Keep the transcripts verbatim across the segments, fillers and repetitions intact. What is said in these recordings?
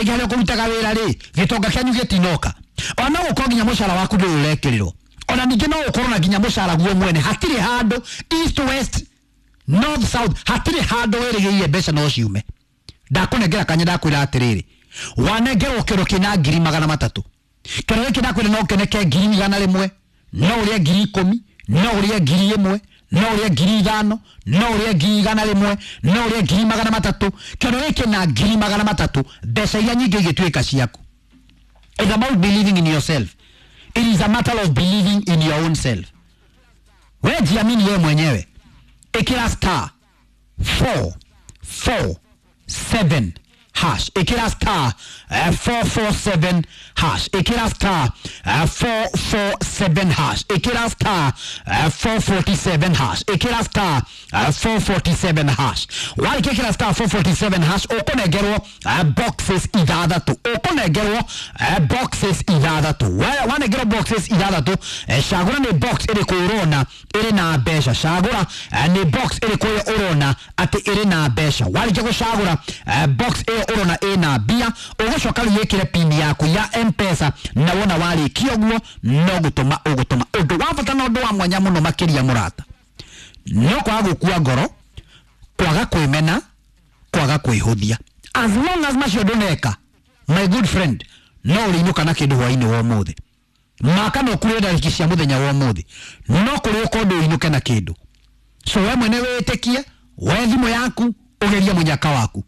rege hali okurutaga wira ri gitonga kyanyu gitinoka ona uko ginya mushara waku ndi urekiriro ona ninge no ukorwo na ginya mushara guo mwene hatire hando east west north south hatire hando weregeire mbeca no ciume ndakunengera kanya ndakwira atiriri wanengerwo kiro kina ngiri magana matatu kiro giki ndakwira no keneke ngiri magana rimwe no uria ngiri ikumi no uria ngiri imwe no uria ngiri ithano no uria ngiri igana rimwe no uria ngiri magana matatu kiro giki na ngiri magana matatu mbeca iria nyingi igituika ciaku. It's about believing in yourself. It is a matter of believing in your own self. Wewe jiamini wewe mwenyewe. Ekira star four four seven hash. Ekira star uh, four four seven hash. Ekira star uh, four four seven hash. Ekira star uh, four forty-seven hash. Ekira star uh, four forty-seven hash. Wali ekira star four forty-seven hash. Okonegerwo uh, boxes idadatu. Okonegerwo uh, boxes idadatu. Wanegerwo boxes idadatu. Uh, shagura ni box iri kuurona iri na besha. Shagura uh, ni box iri kuurona ati iri na besha. Wali jago shagura uh, box iri urona ina bia. Ogoshoka yekire pini yaku ya M-Pesa na wona wali kioguo no gutuma ugutuma. Undu wabata na undu wa mwanya muno makiria murata. No kwa gukua ngoro, kwaga kwimena, kwaga kwihuthia. As long as macio nduneka, my good friend, no urinuka na kindu hwaini wo muthi. Maka no kureda rikisia muthenya wo muthi. No kuri ukondu inuke na kindu. So we mwene wetikie, we thimu yaku, ugeria munyaka waku.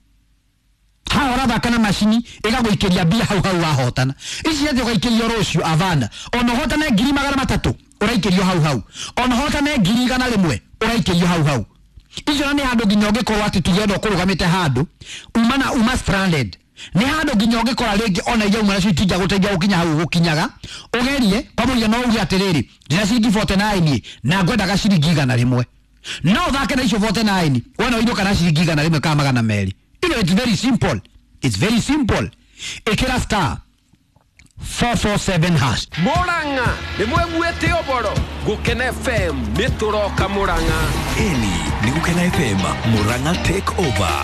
Ha ora thaka na machini igaguikiria bia hau hau wahotana. Ici yethe gaikirio rucio avana. Ono hotana ngiri magana matatu uraikirio hau hau. Ono hotana ngiri igana rimwe uraikirio hau hau. Icio ni handu ginyoge korwa ati tugenda kurugamite handu umana uma stranded. Ni handu ginyoge kora rigi ona iyo umana citija guteja ukinya hau ukinyaga. Ugerie pamoja no ugi atiriri. Ndina ciringi forty-nine na ngwenda ga ciringi igana rimwe. No thake na icio forty-nine. Wona uinuka na ciringi igana rimwe kama magana meri. You know, it's very simple. It's very simple. Ekira star four four seven hash. Moranga, ni mwete oboro. Gukena F M, nituroka Moranga. Eli, ni Gukena F M, Moranga take over.